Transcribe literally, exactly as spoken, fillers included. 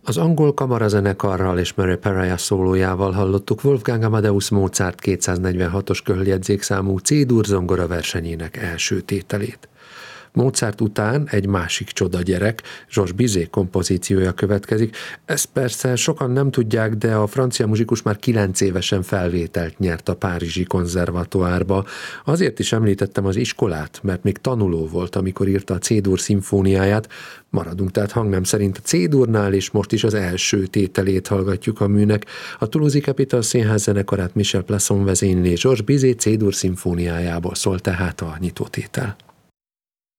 Az angol kamarazenekarral és Mary Peraya szólójával hallottuk Wolfgang Amadeus Mozart kétszáznegyvenhatos köhöljegyzékszámú C-dur zongora versenyének első tételét. Mozart után egy másik csodagyerek, Georges Bizet kompozíciója következik. Ezt persze sokan nem tudják, de a francia muzsikus már kilenc évesen felvételt nyert a Párizsi konzervatoárba. Azért is említettem az iskolát, mert még tanuló volt, amikor írta a C-dur szimfóniáját. Maradunk tehát hangnem szerint a C-durnál, és most is az első tételét hallgatjuk a műnek. A Toulouse Capitol Színház zenekarát Michel Plasson vezényli, Georges Bizet C-dur szimfóniájából szól tehát a nyitótétel.